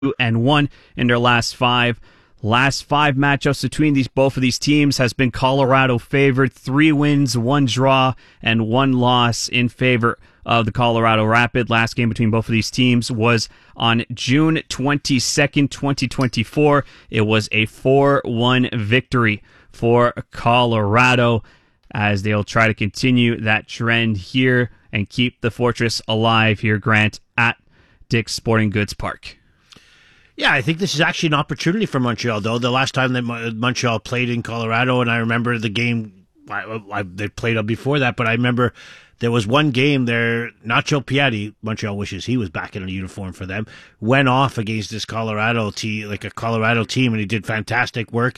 2-1 in their last five. Last five matchups between both of these teams has been Colorado favored. 3 wins, 1 draw, and 1 loss in favor of the Colorado Rapid. Last game between both of these teams was on June 22nd, 2024. It was a 4-1 victory for Colorado, as they'll try to continue that trend here and keep the Fortress alive here, Grant, at Dick's Sporting Goods Park. Yeah, I think this is actually an opportunity for Montreal, though. The last time that Montreal played in Colorado, and I remember the game, they played before that, but I remember there was one game there, Nacho Piatti, Montreal wishes he was back in a uniform for them, went off against this Colorado team, like a Colorado team, and he did fantastic work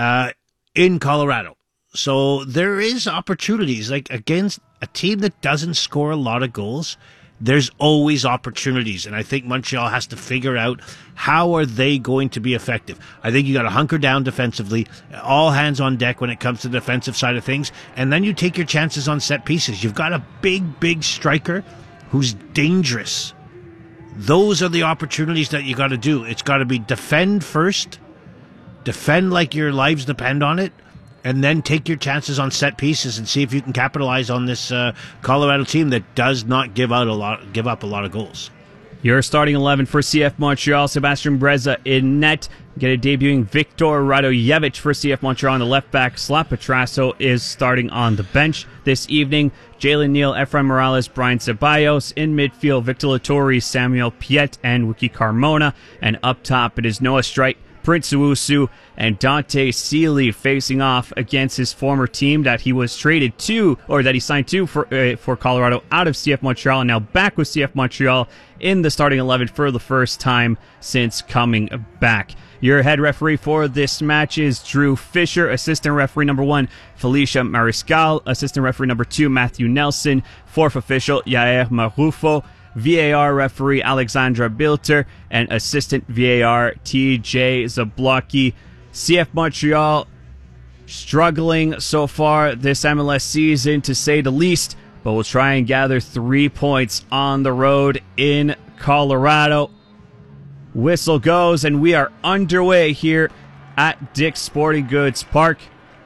in Colorado. So there is opportunities, like against a team that doesn't score a lot of goals. There's always opportunities, and I think Montreal has to figure out how are they going to be effective. I think you got to hunker down defensively, all hands on deck when it comes to the defensive side of things, and then you take your chances on set pieces. You've got a big striker who's dangerous. Those are the opportunities that you got to do. It's got to be defend first, defend like your lives depend on it, and then take your chances on set pieces and see if you can capitalize on this Colorado team that does not give up a lot of goals. Your starting 11 for CF Montreal: Sebastian Breza in net. Get a debuting Victor Radojevic for CF Montreal on the left back. Slap Petrasso is starting on the bench this evening. Jalen Neal, Efrain Morales, Brian Ceballos. In midfield, Victor Lattori, Samuel Piet, and Wiki Carmona. And up top, it is Noah Streit, Prince Owusu, and Dante Seeley facing off against his former team that he was traded to, or that he signed to for Colorado out of CF Montreal, and now back with CF Montreal in the starting 11 for the first time since coming back. Your head referee for this match is Drew Fisher. Assistant referee number 1, Felicia Mariscal. Assistant referee number 2, Matthew Nelson. Fourth official, Yair Marufo. VAR referee Alexandra Bilter, and assistant VAR TJ Zablocki. CF Montreal struggling so far this MLS season, to say the least, but we'll try and gather 3 points on the road in Colorado. Whistle goes, and we are underway here at Dick's Sporting Goods Park.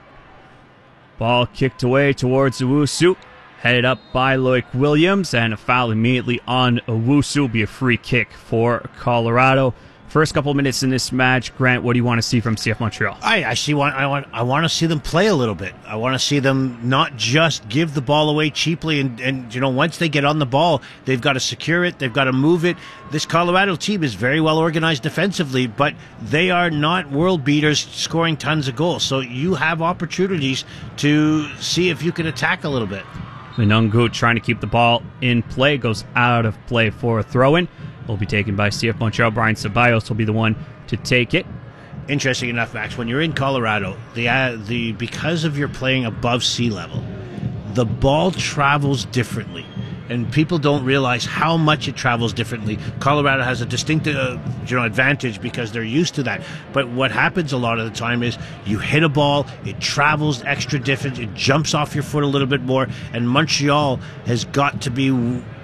Ball kicked away towards Owusu, headed up by Loic Williams, and a foul immediately on Owusu will be a free kick for Colorado. First couple minutes in this match, Grant, what do you want to see from CF Montreal? I want to see them play a little bit. I want to see them not just give the ball away cheaply, and once they get on the ball, they've got to secure it, they've got to move it. This Colorado team is very well organized defensively, but they are not world beaters scoring tons of goals. So you have opportunities to see if you can attack a little bit. Minungu trying to keep the ball in play, goes out of play for a throw-in. Will be taken by CF Montreal. Brian Ceballos will be the one to take it. Interesting enough, Max, when you're in Colorado, because of your playing above sea level, the ball travels differently, and people don't realize how much it travels differently. Colorado has a distinct advantage because they're used to that. But what happens a lot of the time is you hit a ball, it travels extra distance, it jumps off your foot a little bit more, and Montreal has got to be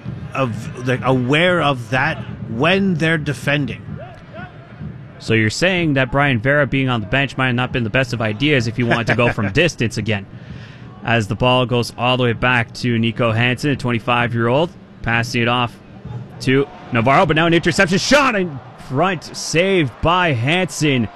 aware of that when they're defending. So you're saying that Brian Vera being on the bench might have not been the best of ideas if you wanted to go from distance again. As the ball goes all the way back to Nico Hansen, a 25-year-old, passing it off to Navarro, but now an interception, shot in front, saved by Hansen.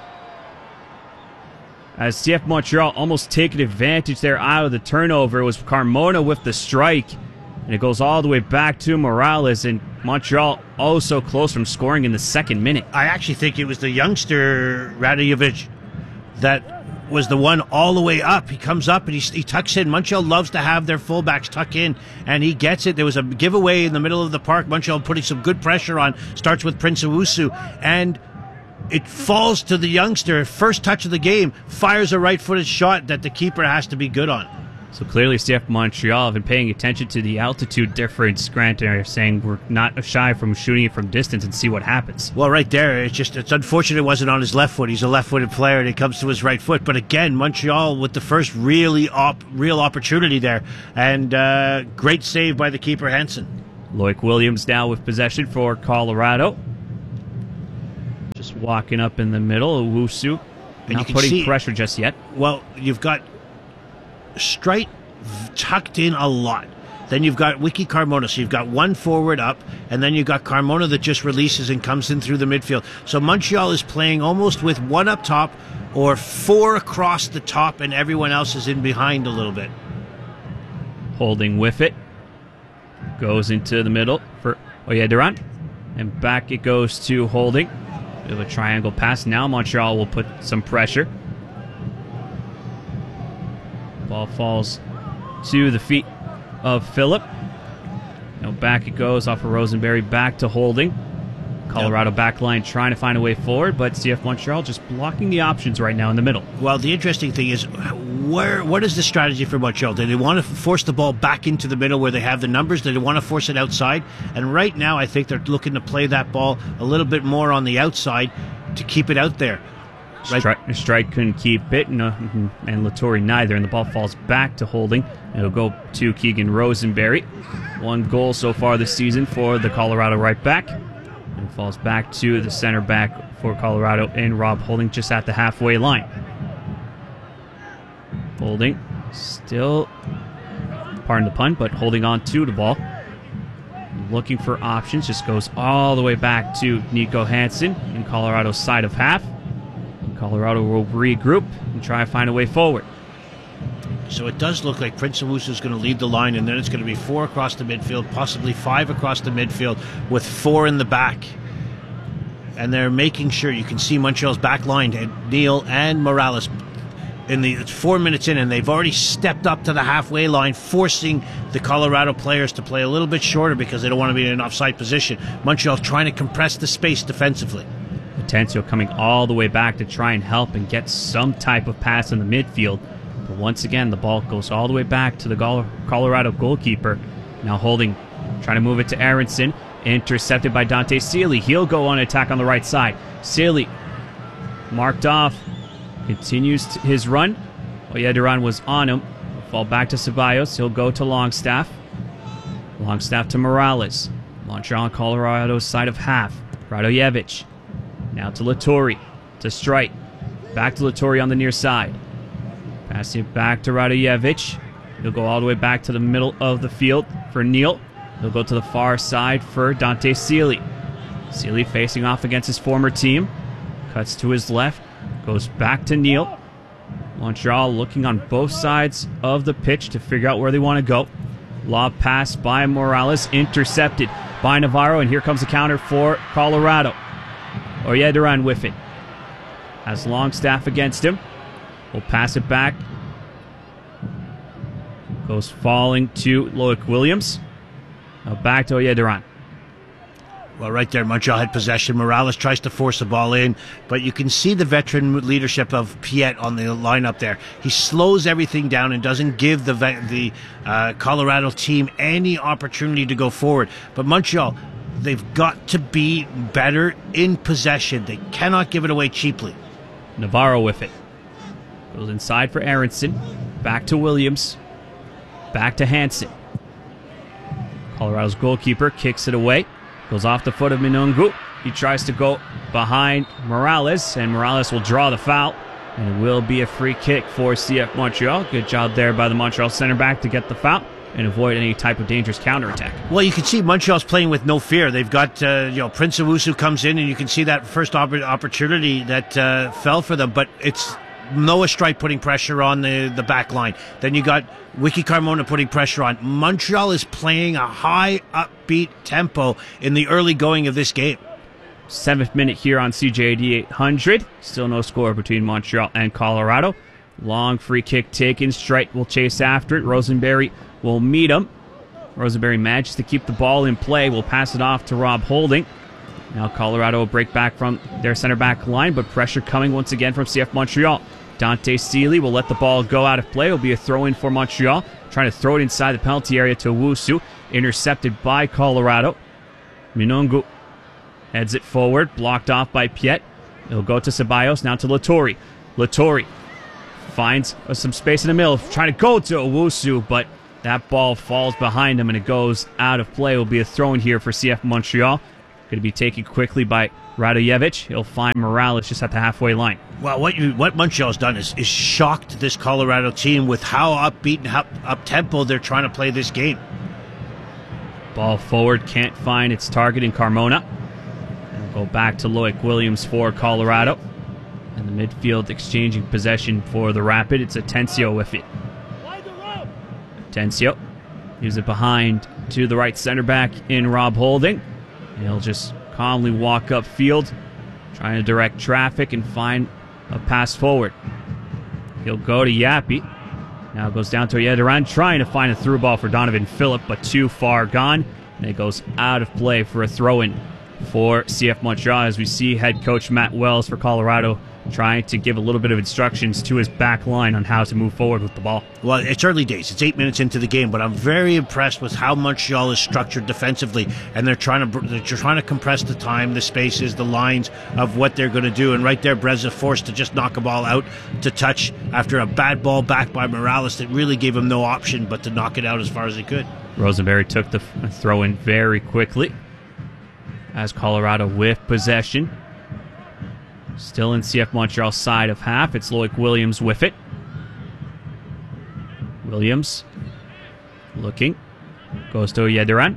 As CF Montreal almost taking advantage there out of the turnover. It was Carmona with the strike, and it goes all the way back to Morales, and Montreal also close from scoring in the second minute. I actually think it was the youngster Radojevic that was the one all the way up. He comes up and he tucks in. Montreal loves to have their fullbacks tuck in, and he gets it. There was a giveaway in the middle of the park. Montreal putting some good pressure on. Starts with Prince Owusu, and it falls to the youngster. First touch of the game, fires a right-footed shot that the keeper has to be good on. So clearly CF Montreal have been paying attention to the altitude difference. Grant are saying we're not shy from shooting it from distance and see what happens. Well, right there, it's unfortunate it wasn't on his left foot. He's a left-footed player and it comes to his right foot. But again, Montreal with the first real opportunity there. And great save by the keeper, Hansen. Loic Williams now with possession for Colorado. Just walking up in the middle. Owusu not putting pressure just yet. Well, you've got Streit tucked in a lot. Then you've got Wiki Carmona, so you've got one forward up, and then you've got Carmona that just releases and comes in through the midfield. So Montreal is playing almost with one up top or four across the top, and everyone else is in behind a little bit. Holding with it. Goes into the middle for Onyedinma, and back it goes to Holding. Bit of a triangle pass. Now Montreal will put some pressure. Ball falls to the feet of Phillip. Now back it goes off of Rosenberry, back to Holding. Colorado backline trying to find a way forward, but CF Montreal just blocking the options right now in the middle. Well, the interesting thing is, what is the strategy for Montreal? Do they want to force the ball back into the middle where they have the numbers? Do they want to force it outside? And right now, I think they're looking to play that ball a little bit more on the outside to keep it out there. Streit couldn't keep it, and Lattori neither, and the ball falls back to Holding. It'll go to Keegan Rosenberry. One goal so far this season for the Colorado right back. And it falls back to the center back for Colorado in Rob Holding just at the halfway line. Holding still, pardon the pun, but holding on to the ball. Looking for options, just goes all the way back to Nico Hansen in Colorado's side of half. Colorado will regroup and try to find a way forward. So it does look like Prince Owusu is going to lead the line, and then it's going to be four across the midfield, possibly five across the midfield, with four in the back. And they're making sure, you can see Montreal's back line, Neal and Morales. It's 4 minutes in, and they've already stepped up to the halfway line, forcing the Colorado players to play a little bit shorter because they don't want to be in an offside position. Montreal trying to compress the space defensively. Potencio coming all the way back to try and help and get some type of pass in the midfield. But once again, the ball goes all the way back to the Colorado goalkeeper. Now Holding, trying to move it to Aronson. Intercepted by Dante Sealy. He'll go on attack on the right side. Sealy marked off. Continues his run. Onyedinma was on him. Fall back to Ceballos. He'll go to Longstaff. Longstaff to Morales. Montreal and Colorado's side of half. Radojevic. Now to Lattori. To Streit. Back to Lattori on the near side. Pass it back to Radojevic. He'll go all the way back to the middle of the field for Neal. He'll go to the far side for Dante Sealy. Sealy facing off against his former team. Cuts to his left. Goes back to Neal. Montreal looking on both sides of the pitch to figure out where they want to go. Lob pass by Morales. Intercepted by Navarro. And here comes the counter for Colorado. Onyedinma with it. Has Longstaff against him. Will pass it back. Goes falling to Loic Williams. Now back to Onyedinma. Well, right there, Montreal had possession. Morales tries to force the ball in, but you can see the veteran leadership of Piet on the lineup there. He slows everything down and doesn't give the Colorado team any opportunity to go forward. But Montreal, they've got to be better in possession. They cannot give it away cheaply. Navarro with it. Goes inside for Aronson. Back to Williams. Back to Hansen. Colorado's goalkeeper kicks it away. Goes off the foot of Minungu. He tries to go behind Morales, and Morales will draw the foul. And it will be a free kick for CF Montreal. Good job there by the Montreal center back to get the foul and avoid any type of dangerous counterattack. Well, you can see Montreal's playing with no fear. They've got, Prince Owusu comes in, and you can see that first opportunity that fell for them. But it's Noah Streit putting pressure on the back line. Then you got Wiki Carmona putting pressure on. Montreal is playing a high, upbeat tempo in the early going of this game. 7th minute here on CJAD 800. Still no score between Montreal and Colorado. Long free kick taken. Streit will chase after it. Rosenberry will meet him. Rosenberry manages to keep the ball in play. Will pass it off to Rob Holding. Now Colorado will break back from their center back line, but pressure coming once again from CF Montreal. Dante Sealy will let the ball go out of play. It will be a throw-in for Montreal. Trying to throw it inside the penalty area to Owusu. Intercepted by Colorado. Minungu heads it forward. Blocked off by Piet. It'll go to Ceballos. Now to Lattori. Lattori finds some space in the middle. Trying to go to Owusu, but that ball falls behind him and it goes out of play. It will be a throw-in here for CF Montreal. Going to be taken quickly by Radojevic. He'll find Morales just at the halfway line. Well, what Montreal's done is shocked this Colorado team with how upbeat and up-tempo they're trying to play this game. Ball forward, can't find its target in Carmona. And we'll go back to Loic Williams for Colorado. And the midfield exchanging possession for the Rapid. It's Atencio with it. Atencio gives it behind to the right center back in Rob Holding. And he'll just calmly walk upfield, trying to direct traffic and find a pass forward. He'll go to Yappy. Now goes down to Yediran, trying to find a through ball for Donovan Phillip, but too far gone. And it goes out of play for a throw-in for CF Montreal, as we see head coach Matt Wells for Colorado trying to give a little bit of instructions to his back line on how to move forward with the ball. Well, it's early days. It's 8 minutes into the game, but I'm very impressed with how Montreal is structured defensively, and they're trying to compress the time, the spaces, the lines of what they're going to do. And right there, Breza forced to just knock a ball out to touch after a bad ball back by Morales that really gave him no option but to knock it out as far as he could. Rosenberry took the throw in very quickly as Colorado with possession. Still in CF Montreal's side of half. It's Loic Williams with it. Williams looking. Goes to Yediran.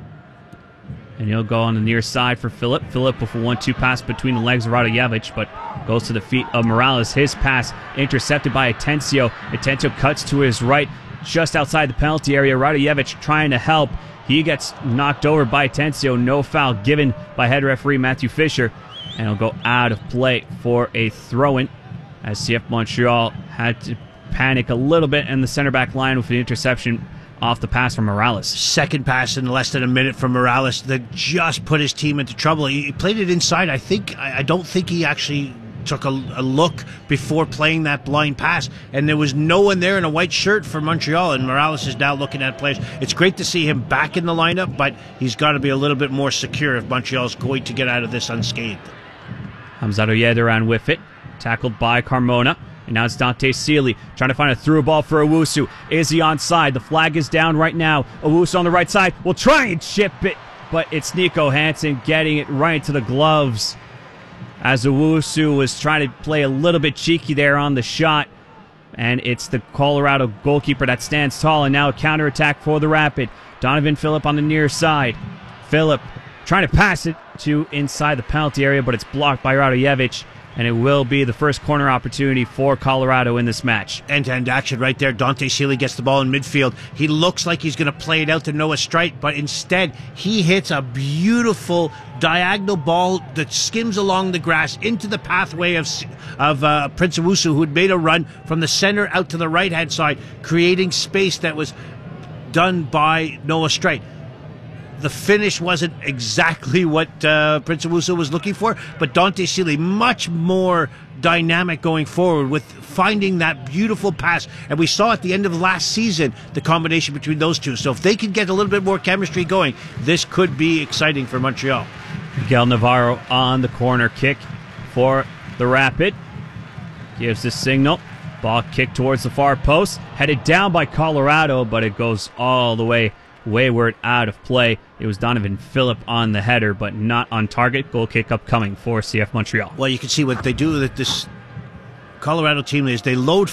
And he'll go on the near side for Phillip. Phillip with a 1-2 pass between the legs of Radojevic, but goes to the feet of Morales. His pass intercepted by Atencio. Atencio cuts to his right, just outside the penalty area. Radojevic trying to help. He gets knocked over by Atencio. No foul given by head referee Matthew Fisher. And it'll go out of play for a throw-in, as CF Montreal had to panic a little bit in the center back line with the interception off the pass from Morales. Second pass in less than a minute from Morales that just put his team into trouble. He played it inside. I don't think he actually took a look before playing that blind pass, and there was no one there in a white shirt for Montreal, and Morales is now looking at players. It's great to see him back in the lineup, but he's got to be a little bit more secure if Montreal's going to get out of this unscathed. Hamzato Yediran with it, tackled by Carmona. And now it's Dante Sealy trying to find a through ball for Owusu. Is he onside? The flag is down right now. Owusu on the right side will try and chip it, but it's Nico Hansen getting it right to the gloves, as Owusu was trying to play a little bit cheeky there on the shot. And it's the Colorado goalkeeper that stands tall, and now a counterattack for the Rapid. Donovan Phillip on the near side. Phillip trying to pass it to inside the penalty area, but it's blocked by Radojevic, and it will be the first corner opportunity for Colorado in this match. End-to-end action right there. Dante Sealy gets the ball in midfield. He looks like he's going to play it out to Noah Streit, but instead he hits a beautiful diagonal ball that skims along the grass into the pathway of Prince Owusu, who had made a run from the center out to the right-hand side, creating space that was done by Noah Streit. The finish wasn't exactly what Prince Owusu was looking for, but Dante Sealy much more dynamic going forward with finding that beautiful pass. And we saw at the end of last season the combination between those two. So if they can get a little bit more chemistry going, this could be exciting for Montreal. Miguel Navarro on the corner kick for the Rapid. Gives the signal. Ball kicked towards the far post. Headed down by Colorado, but it goes all the way wayward out of play. It was Donovan Phillip on the header, but not on target. Goal kick upcoming for CF Montreal. Well, you can see what they do with this Colorado team is they load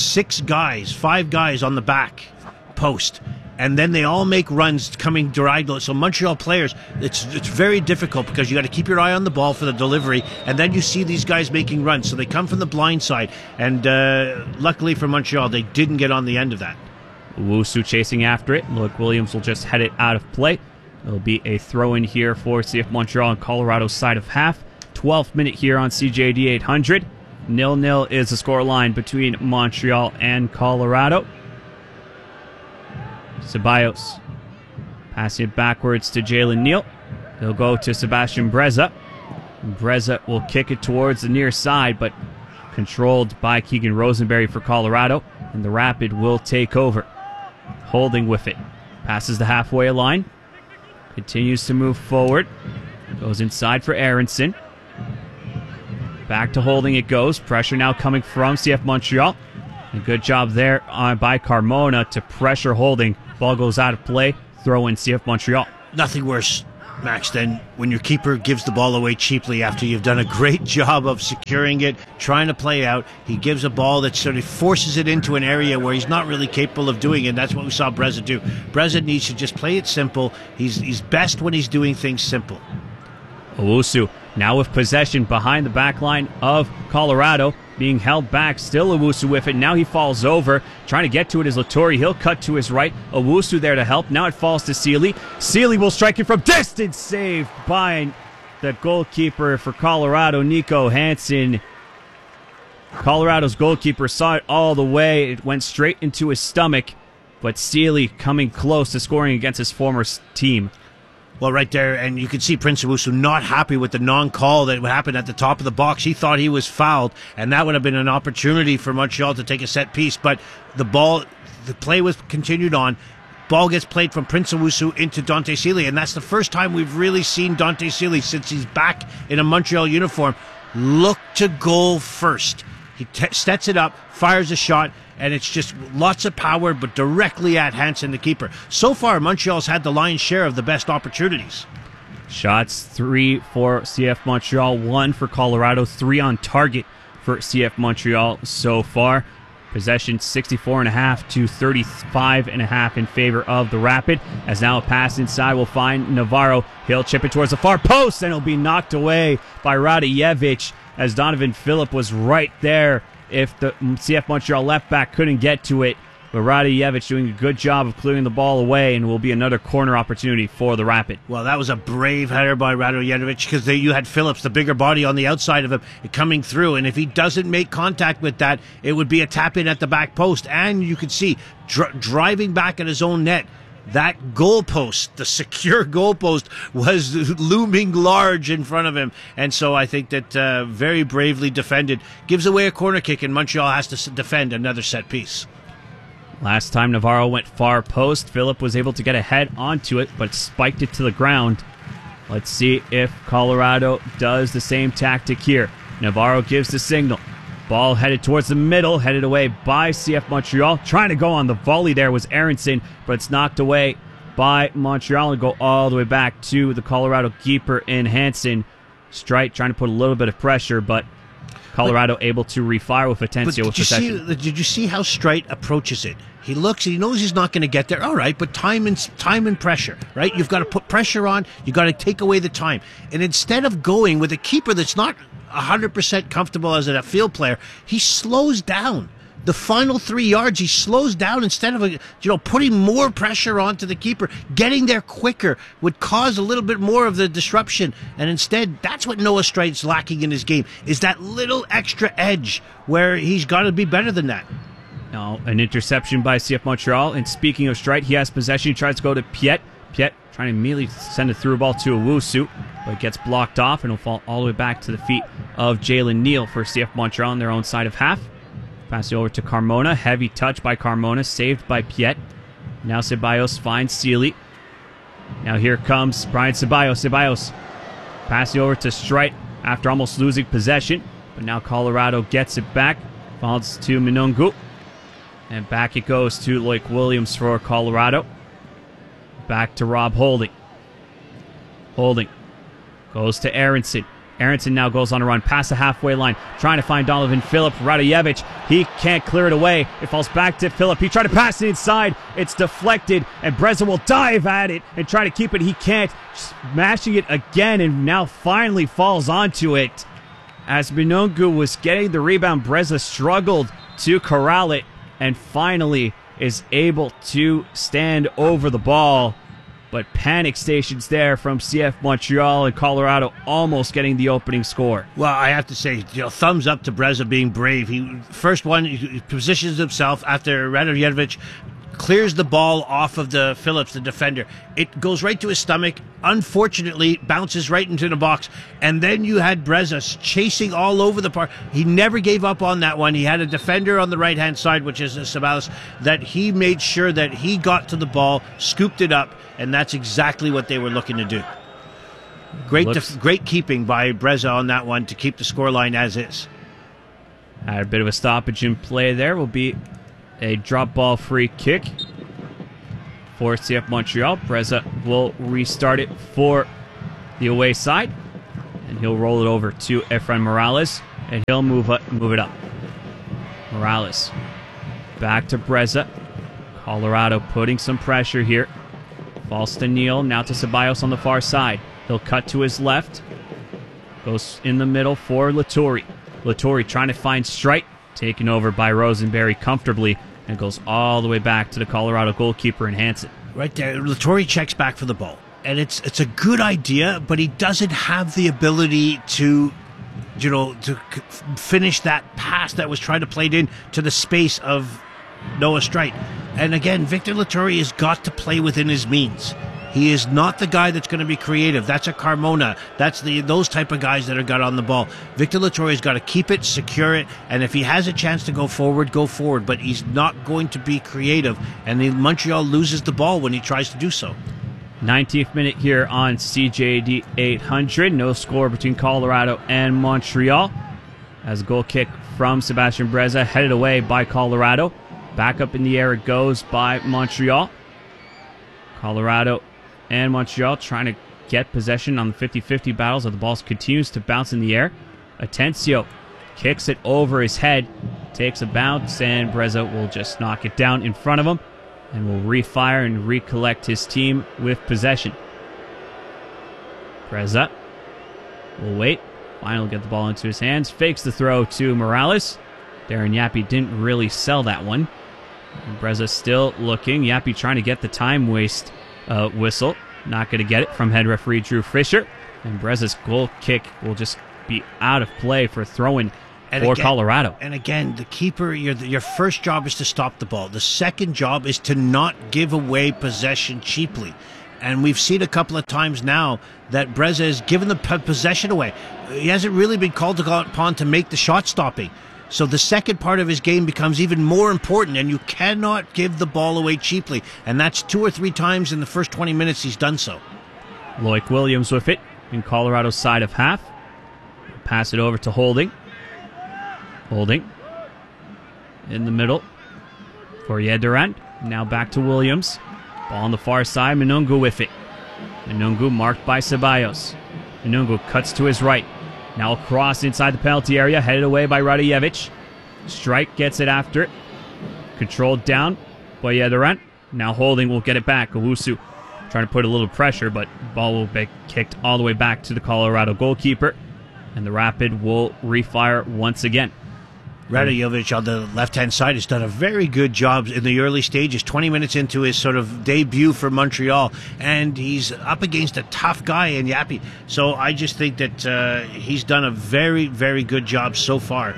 5 guys on the back post, and then they all make runs coming diagonal. So Montreal players, it's very difficult because you got to keep your eye on the ball for the delivery, and then you see these guys making runs. So they come from the blind side, and luckily for Montreal, they didn't get on the end of that. Owusu chasing after it. Loic Williams will just head it out of play. It'll be a throw-in here for CF Montreal on Colorado's side of half. 12th minute here on CJD 800. 0-0 is the scoreline between Montreal and Colorado. Ceballos passing it backwards to Jalen Neal. He'll go to Sebastian Breza. Breza will kick it towards the near side, but controlled by Keegan Rosenberry for Colorado, and the Rapid will take over. Holding with it. Passes the halfway line. Continues to move forward. Goes inside for Aronson. Back to Holding it goes. Pressure now coming from CF Montreal. A good job there by Carmona to pressure Holding. Ball goes out of play. Throw in CF Montreal. Nothing worse Max, then when your keeper gives the ball away cheaply after you've done a great job of securing it, trying to play out, he gives a ball that sort of forces it into an area where he's not really capable of doing it, and that's what we saw Breza do. Breza needs to just play it simple. He's best when he's doing things simple. Owusu now with possession behind the back line of Colorado, being held back. Still Owusu with it. Now he falls over. Trying to get to it is Latore. He'll cut to his right. Owusu there to help. Now it falls to Sealy. Sealy will strike it from distance. Saved by the goalkeeper for Colorado, Nico Hansen. Colorado's goalkeeper saw it all the way. It went straight into his stomach. But Sealy coming close to scoring against his former team. Well, right there, and you can see Prince Owusu not happy with the non-call that happened at the top of the box. He thought he was fouled, and that would have been an opportunity for Montreal to take a set piece. But the play was continued on. Ball gets played from Prince Owusu into Dante Sealy, and that's the first time we've really seen Dante Sealy since he's back in a Montreal uniform look to goal first. He sets it up, fires a shot, and it's just lots of power, but directly at Hansen, the keeper. So far, Montreal's had the lion's share of the best opportunities. Shots 3 for CF Montreal, 1 for Colorado, 3 on target for CF Montreal so far. Possession 64.5 to 35.5 in favor of the Rapid. As now a pass inside will find Navarro. He'll chip it towards the far post, and it'll be knocked away by Radojevic, as Donovan Phillip was right there if the CF Montreal left back couldn't get to it. But Radojevic doing a good job of clearing the ball away, and will be another corner opportunity for the Rapid. Well, that was a brave header by Radojevic, because you had Phillips, the bigger body on the outside of him, coming through. And if he doesn't make contact with that, it would be a tap in at the back post. And you could see driving back at his own net, that goalpost, the secure goalpost, was looming large in front of him. And so I think that very bravely defended. Gives away a corner kick, and Montreal has to defend another set piece. Last time Navarro went far post, Phillip was able to get a head onto it, but spiked it to the ground. Let's see if Colorado does the same tactic here. Navarro gives the signal. Ball headed towards the middle, headed away by CF Montreal. Trying to go on the volley there was Aronson, but it's knocked away by Montreal and go all the way back to the Colorado keeper in Hansen. Strite trying to put a little bit of pressure, but Colorado able to refire with Atencio with possession. Did you see how Strite approaches it? He looks, he knows he's not going to get there. All right, but time and pressure, right? You've got to put pressure on. You've got to take away the time. And instead of going with a keeper that's not 100% comfortable as a field player, he slows down. The final 3 yards, he slows down instead of putting more pressure onto the keeper. Getting there quicker would cause a little bit more of the disruption. And instead, that's what Noah Strite's lacking in his game, is that little extra edge where he's got to be better than that. Now, an interception by CF Montreal. And speaking of Strite, he has possession. He tries to go to Piet. Piet trying to immediately send a through ball to Owusu, but it gets blocked off and will fall all the way back to the feet of Jalen Neal for CF Montreal on their own side of half. Pass it over to Carmona. Heavy touch by Carmona. Saved by Piet. Now Ceballos finds Sealy. Now here comes Brian Ceballos. Ceballos passing over to Strite after almost losing possession. But now Colorado gets it back. Falls to Minongu. And back it goes to Loic Williams for Colorado. Back to Rob Holding. Holding goes to Aronson. Aronson now goes on a run past the halfway line, trying to find Donovan Phillip. Radojevic, he can't clear it away. It falls back to Phillip. He tried to pass it inside. It's deflected, and Breza will dive at it and try to keep it. He can't. Smashing it again, and now finally falls onto it. As Minongu was getting the rebound, Breza struggled to corral it, and finally is able to stand over the ball. But panic stations there from CF Montreal, and Colorado almost getting the opening score. Well, I have to say, thumbs up to Breza being brave. He positions himself after Radojevic clears the ball off of the Phillips, the defender. It goes right to his stomach. Unfortunately, bounces right into the box. And then you had Breza chasing all over the park. He never gave up on that one. He had a defender on the right-hand side, which is Ceballos, that he made sure that he got to the ball, scooped it up, and that's exactly what they were looking to do. Great keeping by Breza on that one to keep the scoreline as is. Had a bit of a stoppage in play there. Will be a drop ball free kick for CF Montreal. Breza will restart it for the away side. And he'll roll it over to Efrain Morales. And he'll move it up. Morales back to Breza. Colorado putting some pressure here. Falls to Neal. Now to Ceballos on the far side. He'll cut to his left. Goes in the middle for Latorre. Latorre trying to find Streit. Taken over by Rosenberry comfortably. And goes all the way back to the Colorado goalkeeper and Hansen. Right there. Latorre checks back for the ball. And it's a good idea, but he doesn't have the ability to finish that pass that was trying to play it in to the space of Noah Streit. And again, Victor Latorre has got to play within his means. He is not the guy that's going to be creative. That's a Carmona. That's those type of guys that are got on the ball. Victor Latorre has got to keep it, secure it, and if he has a chance to go forward, go forward. But he's not going to be creative, and Montreal loses the ball when he tries to do so. 19th minute here on CJD 800. No score between Colorado and Montreal. As a goal kick from Sebastian Breza, headed away by Colorado. Back up in the air it goes by Montreal. Colorado and Montreal trying to get possession on the 50-50 battles. The ball continues to bounce in the air. Atencio kicks it over his head. Takes a bounce, and Breza will just knock it down in front of him. And will refire and recollect his team with possession. Breza will wait. Finally get the ball into his hands. Fakes the throw to Morales. Darren Yappy didn't really sell that one. And Breza still looking. Yappy trying to get the time waste whistle. Not going to get it from head referee Drew Fisher. And Breza's goal kick will just be out of play for throwing for Colorado. And again, the keeper, your first job is to stop the ball. The second job is to not give away possession cheaply. And we've seen a couple of times now that Breza has given the possession away. He hasn't really been called upon to make the shot stopping. So the second part of his game becomes even more important, and you cannot give the ball away cheaply. And that's 2 or 3 times in the first 20 minutes he's done so. Loic Williams with it in Colorado's side of half. Pass it over to Holding. Holding in the middle for Yedderand. Now back to Williams. Ball on the far side. Manungu with it. Manungu marked by Ceballos. Manungu cuts to his right. Now across inside the penalty area. Headed away by Radojevic. Streit gets it after it. Controlled down by Yedderand. Now Holding will get it back. Owusu trying to put a little pressure, but ball will be kicked all the way back to the Colorado goalkeeper. And the Rapid will refire once again. Radojevic on the left-hand side has done a very good job in the early stages, 20 minutes into his sort of debut for Montreal, and he's up against a tough guy in Yappy. So I just think that he's done a very, very good job so far.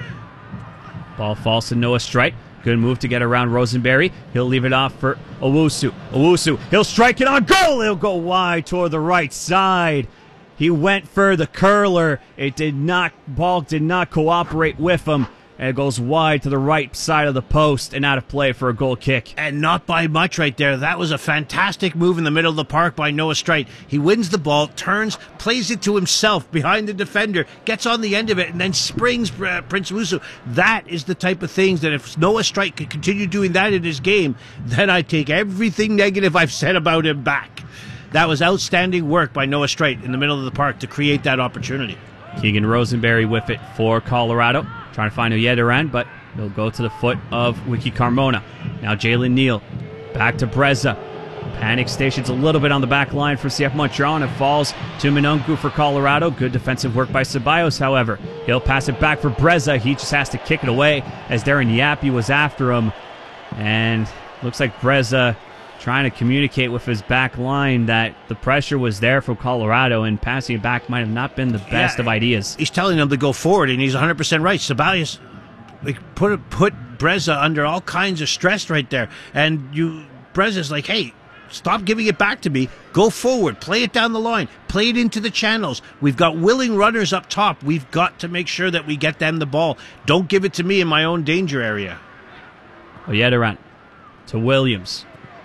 Ball falls to Noah Streit. Good move to get around Rosenberry. He'll leave it off for Owusu. Owusu, he'll strike it on goal. He'll go wide toward the right side. He went for the curler. Ball did not cooperate with him. And it goes wide to the right side of the post and out of play for a goal kick. And not by much right there. That was a fantastic move in the middle of the park by Noah Streit. He wins the ball, turns, plays it to himself behind the defender, gets on the end of it, and then springs Prince Owusu. That is the type of things that if Noah Streit could continue doing that in his game, then I take everything negative I've said about him back. That was outstanding work by Noah Streit in the middle of the park to create that opportunity. Keegan Rosenberry with it for Colorado. Trying to find Yedderand, but he'll go to the foot of Wiki Carmona. Now Jalen Neal back to Breza. Panic stations a little bit on the back line for CF Montreal, and it falls to Manungu for Colorado. Good defensive work by Ceballos, however. He'll pass it back for Breza. He just has to kick it away as Darren Yappy was after him. And looks like Breza trying to communicate with his back line that the pressure was there for Colorado, and passing it back might have not been the best of ideas. He's telling them to go forward, and he's 100% right. Ceballos put Breza under all kinds of stress right there. And Breza's like, hey, stop giving it back to me. Go forward. Play it down the line. Play it into the channels. We've got willing runners up top. We've got to make sure that we get them the ball. Don't give it to me in my own danger area. Yedderand to Williams.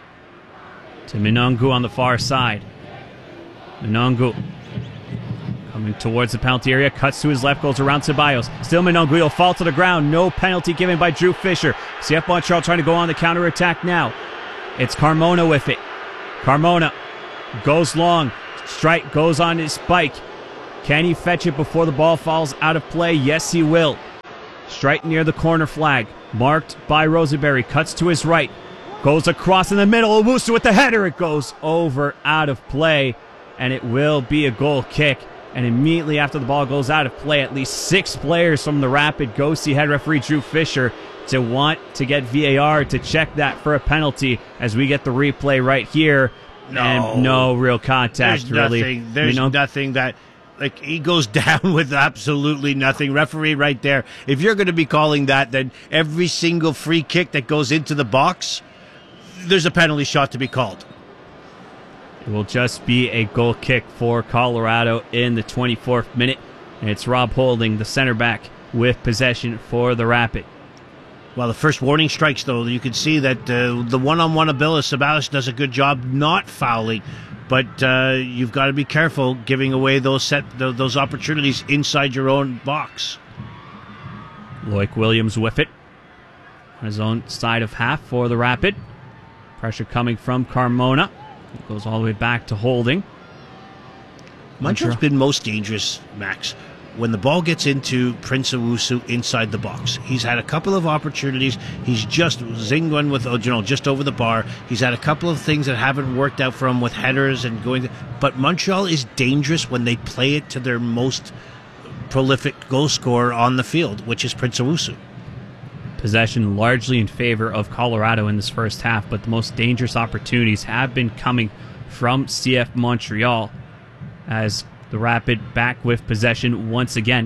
To Manungu on the far side. Manungu coming towards the penalty area. Cuts to his left. Goes around Ceballos. Still Manungu. He'll fall to the ground. No penalty given by Drew Fisher. CF Montreal trying to go on the counterattack now. It's Carmona with it. Carmona goes long. Streit goes on his spike. Can he fetch it before the ball falls out of play? Yes, he will. Streit near the corner flag. Marked by Rosenberry. Cuts to his right. Goes across in the middle. Owusu with the header. It goes over out of play. And it will be a goal kick. And immediately after the ball goes out of play, at least 6 players from the Rapid go see head referee Drew Fisher to want to get VAR to check that for a penalty as we get the replay right here. No. And no real contact, really. There's nothing that... Like, he goes down with absolutely nothing. Referee right there. If you're going to be calling that, then every single free kick that goes into the box, there's a penalty shot to be called. It will just be a goal kick for Colorado in the 24th minute. And it's Rob Holding, the center back, with possession for the Rapid. Well, the first warning strikes, though, you can see that the one-on-one ability, Ceballos does a good job not fouling. But you've got to be careful giving away those opportunities inside your own box. Loic Williams with it on his own side of half for the Rapid. Pressure coming from Carmona. It goes all the way back to Holding. Montreal's been most dangerous, Max, when the ball gets into Prince Owusu inside the box. He's had a couple of opportunities. He's just zinged one with, just over the bar. He's had a couple of things that haven't worked out for him with headers and going. But Montreal is dangerous when they play it to their most prolific goal scorer on the field, which is Prince Owusu. Possession largely in favor of Colorado in this first half, but the most dangerous opportunities have been coming from CF Montreal as the Rapid back with possession once again,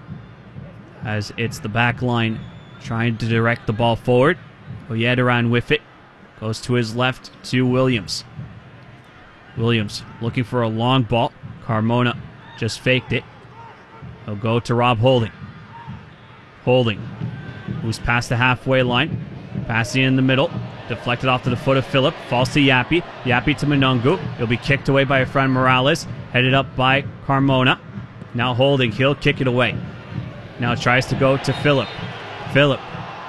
as it's the back line trying to direct the ball forward. Oyederan with it. Goes to his left to Williams. Williams looking for a long ball. Carmona just faked it. He'll go to Rob Holding. Holding, who's past the halfway line. Passing in the middle. Deflected off to the foot of Phillip. Falls to Yapi. Yapi to Monungu. He'll be kicked away by Efrain Morales. Headed up by Carmona. Now Holding. He'll kick it away. Now tries to go to Phillip. Phillip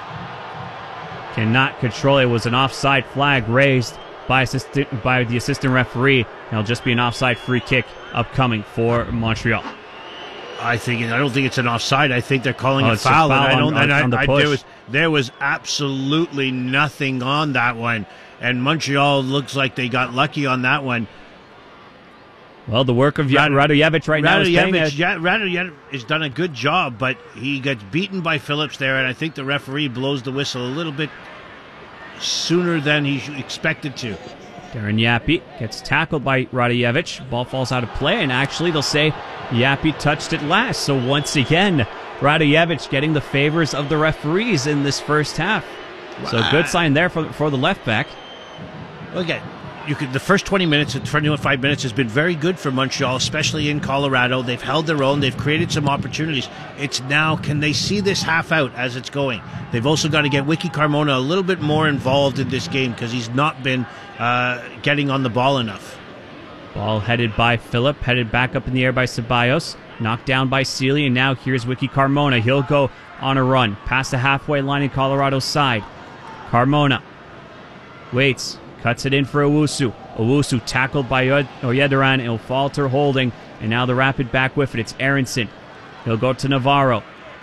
cannot control it. It was an offside flag raised by the assistant referee. It'll just be an offside free kick upcoming for Montreal. I don't think it's an offside. I think they're calling it foul. There was absolutely nothing on that one, and Montreal looks like they got lucky on that one. Well, the work of Radojevic right now is paying Radojevic has done a good job, but he gets beaten by Phillips there, and I think the referee blows the whistle a little bit sooner than he expected to. Darren Yapi gets tackled by Radojevic. Ball falls out of play, and actually they'll say Yapi touched it last. So once again, Radojevic getting the favors of the referees in this first half. So good sign there for the left back. Okay. The first 20 minutes and 25 minutes has been very good for Montreal, especially in Colorado. They've held their own. They've created some opportunities. It's now, can they see this half out as it's going? They've also got to get Wiki Carmona a little bit more involved in this game because he's not been getting on the ball enough. Ball headed by Phillip, headed back up in the air by Ceballos, knocked down by Sealy, and now here's Wiki Carmona. He'll go on a run past the halfway line in Colorado's side. Carmona waits. Cuts it in for Owusu. Owusu tackled by Oyederan. It'll falter Holding. And now the Rapid back with it. It's Aronson. He'll go to Navarro.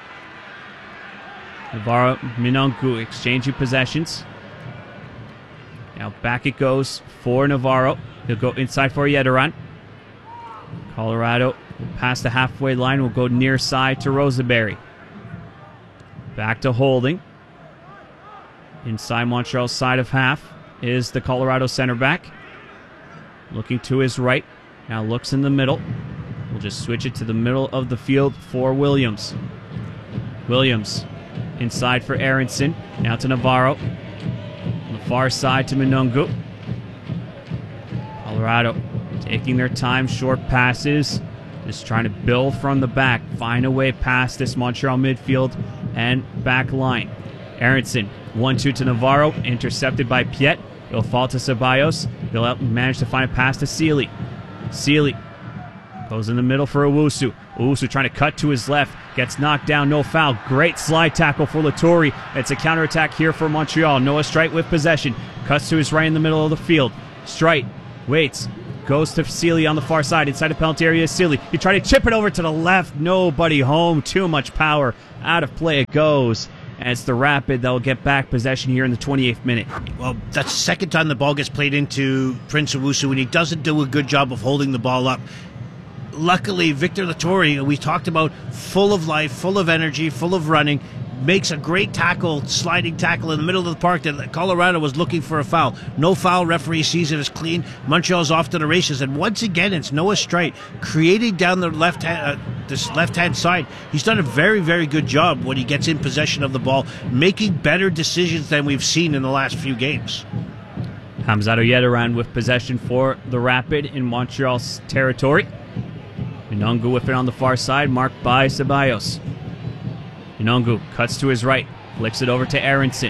Navarro, Monungu exchanging possessions. Now back it goes for Navarro. He'll go inside for Oyederan. Colorado will pass the halfway line. Will go near side to Rosenberry. Back to Holding. Inside Montreal's side of half is the Colorado center back. Looking to his right. Now looks in the middle. We'll just switch it to the middle of the field for Williams. Williams inside for Aronson. Now to Navarro. On the far side to Monungu. Colorado taking their time. Short passes. Just trying to build from the back. Find a way past this Montreal midfield and back line. Aronson 1-2 to Navarro, intercepted by Piet. He'll fall to Ceballos. He'll manage to find a pass to Sealy. Sealy goes in the middle for Owusu. Owusu trying to cut to his left. Gets knocked down, no foul. Great slide tackle for Latourie. It's a counterattack here for Montreal. Noah Streit with possession. Cuts to his right in the middle of the field. Streit waits. goes to Sealy on the far side, inside the penalty area. Sealy, he tried to chip it over to the left. Nobody home. Too much power. Out of play it goes. And it's the Rapid that will get back possession here in the 28th minute. Well, that's the second time the ball gets played into Prince Owusu, and he doesn't do a good job of holding the ball up. Luckily, Victor Latore, we talked about, full of life, full of energy, full of running, makes a great tackle, sliding tackle in the middle of the park that Colorado was looking for a foul. No foul, referee sees it as clean. Montreal's off to the races, and once again, it's Noah Streit creating down the this left-hand side. He's done a very, very good job when he gets in possession of the ball, making better decisions than we've seen in the last few games. Hamzato Yediran with possession for the Rapid in Montreal's territory. Minongu with it on the far side, marked by Ceballos. Minongu cuts to his right, flicks it over to Aronson.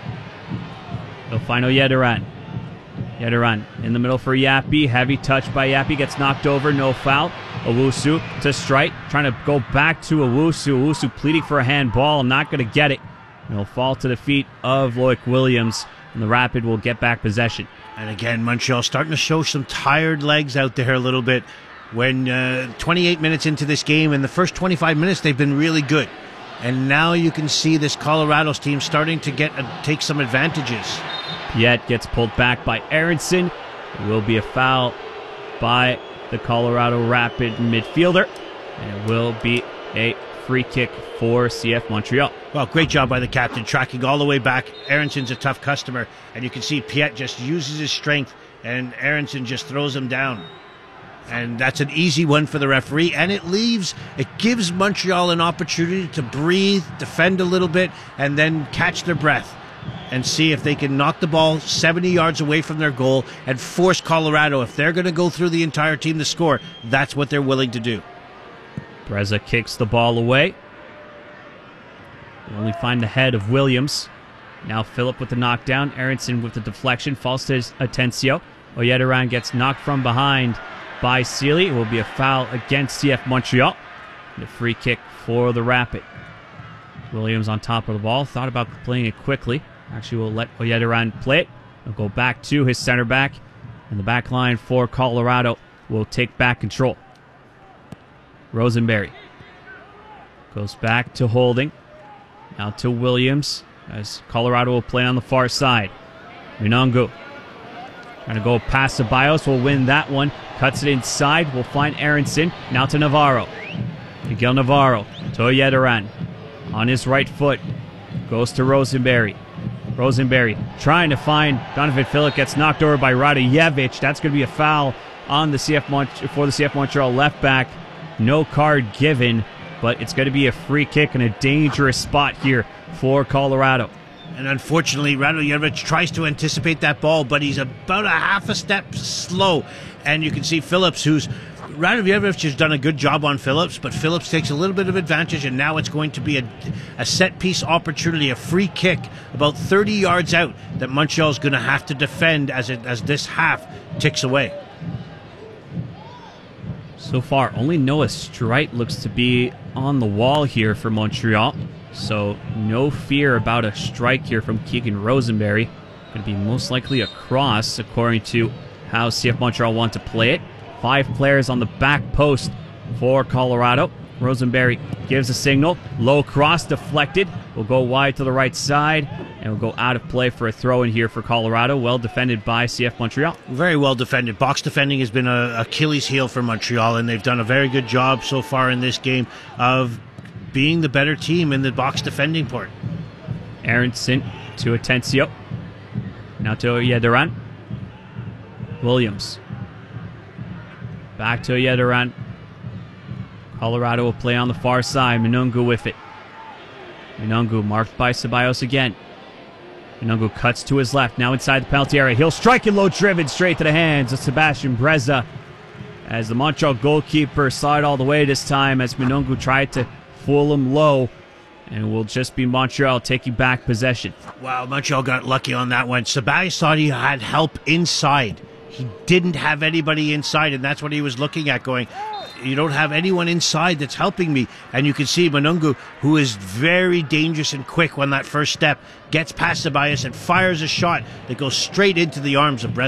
He'll find Yediran. Yediran in the middle for Yapi. Heavy touch by Yapi, gets knocked over, no foul. Owusu to Streit, trying to go back to Owusu. Owusu pleading for a handball, not going to get it. And he'll fall to the feet of Loic Williams, and the Rapid will get back possession. And again, Montreal starting to show some tired legs out there a little bit. When 28 minutes into this game, in the first 25 minutes, they've been really good. And now you can see this Colorado's team starting to take some advantages. Piet gets pulled back by Aronson. It will be a foul by the Colorado Rapid midfielder. And it will be a free kick for CF Montreal. Well, great job by the captain, tracking all the way back. Aronson's a tough customer. And you can see Piet just uses his strength, and Aronson just throws him down. And that's an easy one for the referee, and it gives Montreal an opportunity to breathe, defend a little bit, and then catch their breath and see if they can knock the ball 70 yards away from their goal and force Colorado. If they're going to go through the entire team to score, that's what they're willing to do. Breza kicks the ball away. They only find the head of Williams. Now Phillip with the knockdown. Aronson with the deflection, falls to Atencio. Oyediran gets knocked from behind by Sealy. It will be a foul against CF Montreal. And a free kick for the Rapid. Williams on top of the ball. Thought about playing it quickly. Actually, we'll let Oyediran play it. He'll go back to his center back. And the back line for Colorado will take back control. Rosenberry goes back to Holding. Now to Williams, as Colorado will play on the far side. Minongu trying to go past Ceballos, will win that one. Cuts it inside, will find Aronson. Now to Navarro. Miguel Navarro to Oyediran. On his right foot, goes to Rosenberry. Rosenberry trying to find Donovan Phillip, gets knocked over by Radojevic. That's going to be a foul on the for the CF Montreal left back. No card given, but it's going to be a free kick in a dangerous spot here for Colorado. And unfortunately, Radojevic tries to anticipate that ball, but he's about a half a step slow. And you can see Phillips, Radojevic has done a good job on Phillips, but Phillips takes a little bit of advantage, and now it's going to be a set-piece opportunity, a free kick about 30 yards out that Montreal's going to have to defend as this half ticks away. So far, only Noah Streit looks to be on the wall here for Montreal. So no fear about a strike here from Keegan Rosenberry. Going to be most likely a cross, according to how CF Montreal want to play it. 5 players on the back post for Colorado. Rosenberry gives a signal. Low cross deflected. Will go wide to the right side and will go out of play for a throw in here for Colorado. Well defended by CF Montreal. Very well defended. Box defending has been an Achilles heel for Montreal, and they've done a very good job so far in this game of being the better team in the box defending part. Aronson to Atencio. Now to Oyediran. Williams. Back to Oyediran. Colorado will play on the far side. Minongu with it. Minongu marked by Ceballos again. Minongu cuts to his left. Now inside the penalty area. He'll strike it low driven straight to the hands of Sebastian Breza. As the Montreal goalkeeper saw it all the way this time as Minongu tried to fool him low. And it will just be Montreal taking back possession. Wow, Montreal got lucky on that one. Ceballos thought he had help inside. He didn't have anybody inside, and that's what he was looking at, going, you don't have anyone inside that's helping me. And you can see Minongu, who is very dangerous and quick on that first step, gets past Ceballos and fires a shot that goes straight into the arms of Breza.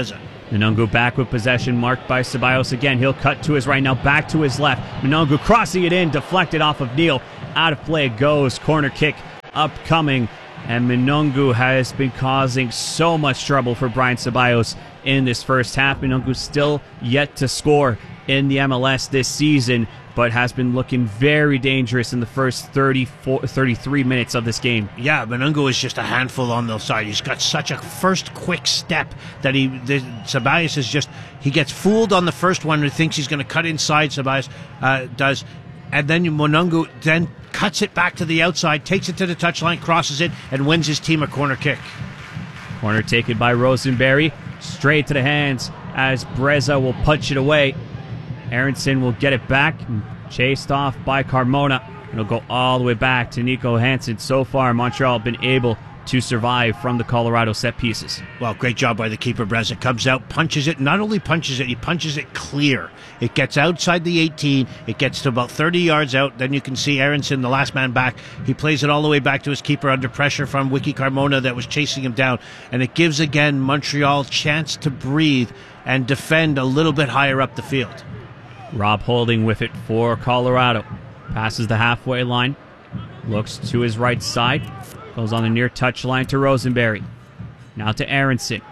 Minungu back with possession, marked by Ceballos again. He'll cut to his right, now back to his left. Minungu crossing it in, deflected off of Neal. Out of play it goes. Corner kick upcoming. And Minungu has been causing so much trouble for Brian Ceballos in this first half. Minungu still yet to score in the MLS this season, but has been looking very dangerous in the first 33 minutes of this game. Yeah, Minungu is just a handful on the side. He's got such a first quick step that Ceballos is just, he gets fooled on the first one and thinks he's going to cut inside, Ceballos does. And then Minungu then cuts it back to the outside, takes it to the touchline, crosses it, and wins his team a corner kick. Corner taken by Rosenberry, straight to the hands as Breza will punch it away. Aronson will get it back, chased off by Carmona. It'll go all the way back to Nico Hansen. So far, Montreal have been able to survive from the Colorado set pieces. Well, great job by the keeper, Breza. Comes out, punches it. Not only punches it, he punches it clear. It gets outside the 18. It gets to about 30 yards out. Then you can see Aronson, the last man back. He plays it all the way back to his keeper under pressure from Wiki Carmona that was chasing him down. And it gives, again, Montreal chance to breathe and defend a little bit higher up the field. Rob Holding with it for Colorado. Passes the halfway line. Looks to his right side. Goes on the near touchline to Rosenberry. Now to Aronson.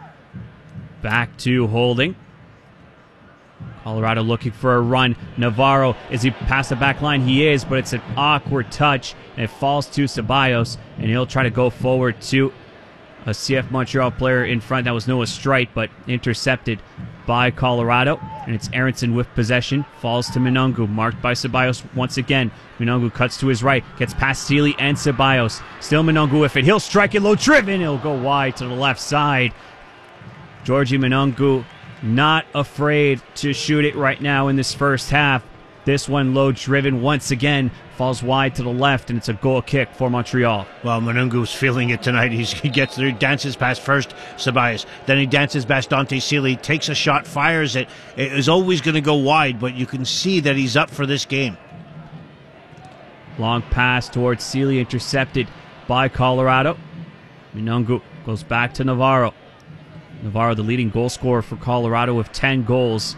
Back to Holding. Colorado looking for a run. Navarro, is he past the back line? He is, but it's an awkward touch. And it falls to Ceballos. And he'll try to go forward to a CF Montreal player in front. That was Noah Streit, but intercepted by Colorado. And it's Aronson with possession. Falls to Minungu, marked by Ceballos once again. Minungu cuts to his right, gets past Sealy and Ceballos. Still Minungu with it. He'll strike it low, driven. He'll go wide to the left side. Georgie Minungu not afraid to shoot it right now in this first half. This one low driven once again, falls wide to the left, and it's a goal kick for Montreal. Well, Minungu's feeling it tonight. He gets through, dances past first Ceballos, then he dances past Dante Sealy, takes a shot, fires it. It is always going to go wide, but you can see that he's up for this game. Long pass towards Sealy, intercepted by Colorado. Minungu goes back to Navarro. Navarro, the leading goal scorer for Colorado with 10 goals.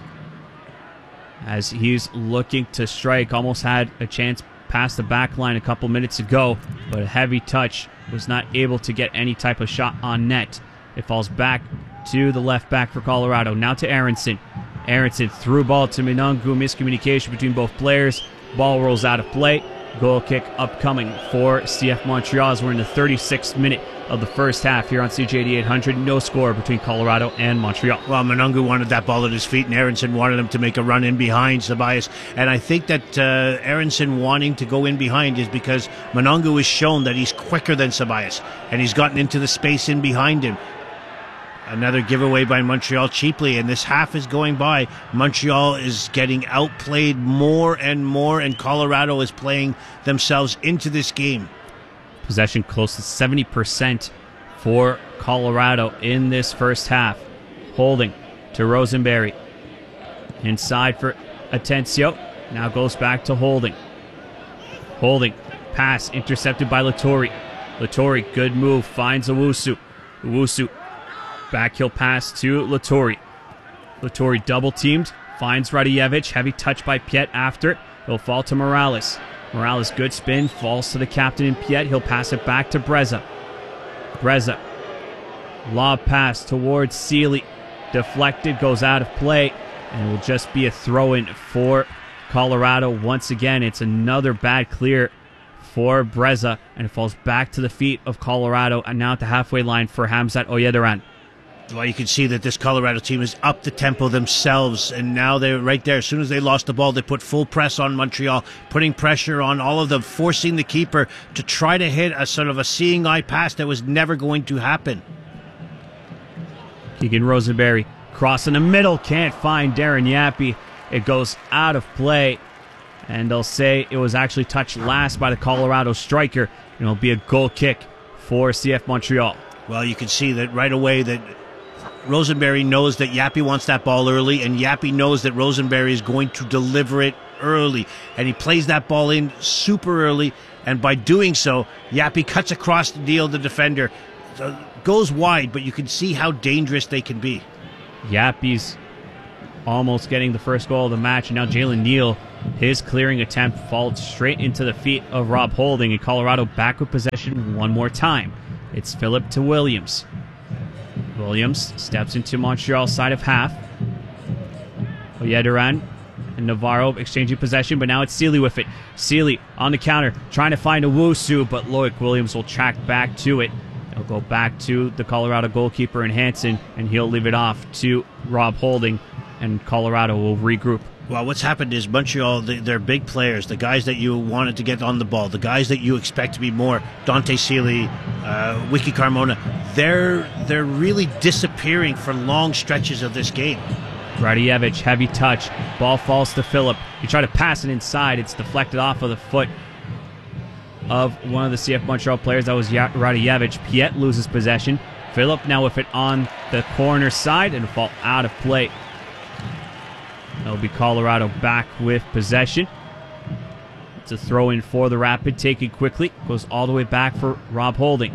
As he's looking to strike, almost had a chance past the back line a couple minutes ago, but a heavy touch, was not able to get any type of shot on net. It falls back to the left back for Colorado. Now to Aronson. Aronson through ball to Minungu. Miscommunication between both players. Ball rolls out of play. Goal kick upcoming for CF Montreal as we're in the 36th minute of the first half here on CJD 800. No score between Colorado and Montreal. Well, Minungu wanted that ball at his feet, and Aronson wanted him to make a run in behind Ceballos. And I think that Aronson wanting to go in behind is because Minungu has shown that he's quicker than Ceballos, and he's gotten into the space in behind him. Another giveaway by Montreal cheaply, and this half is going by. Montreal is getting outplayed more and more, and Colorado is playing themselves into this game. Possession close to 70% for Colorado in this first half. Holding to Rosenberry. Inside for Atencio. Now goes back to Holding. Holding. Pass intercepted by Lattori. Lattori, good move, finds Owusu. Owusu. Backheel pass to Lattori. Lattori double teamed, finds Radojevic. Heavy touch by Piet after. It'll fall to Morales. Morales, good spin, falls to the captain in Piet. He'll pass it back to Breza. Breza. Lob pass towards Sealy. Deflected, goes out of play, and it will just be a throw-in for Colorado. Once again, it's another bad clear for Breza, and it falls back to the feet of Colorado, and now at the halfway line for Hamzat Oyederan. Well, you can see that this Colorado team is up the tempo themselves, and now they're right there. As soon as they lost the ball, they put full press on Montreal, putting pressure on all of them, forcing the keeper to try to hit a sort of a seeing eye pass that was never going to happen. Keegan Rosenberry, cross in the middle, can't find Darren Yappy. It goes out of play, and they'll say it was actually touched last by the Colorado striker, and it'll be a goal kick for CF Montreal. Well, you can see that right away that Rosenberry knows that Yappy wants that ball early, and Yappy knows that Rosenberry is going to deliver it early, and he plays that ball in super early, and by doing so, Yappy cuts across the defender, goes wide, but you can see how dangerous they can be. Yappy's almost getting the first goal of the match. And now Jalen Neal, his clearing attempt followed straight into the feet of Rob Holding. And Colorado back with possession one more time. It's Phillip to Williams. Williams steps into Montreal's side of half. Oyederan and Navarro exchanging possession, but now it's Seeley with it. Seeley on the counter, trying to find Owusu, but Loic Williams will track back to it. He'll go back to the Colorado goalkeeper in Hansen, and he'll leave it off to Rob Holding, and Colorado will regroup. Well, what's happened is Montreal, they're big players, the guys that you wanted to get on the ball, the guys that you expect to be more, Dante Seeley, Wiki Carmona, they're really disappearing for long stretches of this game. Radijevich, heavy touch. Ball falls to Phillip. He tried to pass it inside. It's deflected off of the foot of one of the CF Montreal players. That was Radijevich. Piet loses possession. Phillip now with it on the corner side and fall out of play. That'll be Colorado back with possession. It's a throw in for the Rapid. Taken quickly. Goes all the way back for Rob Holding.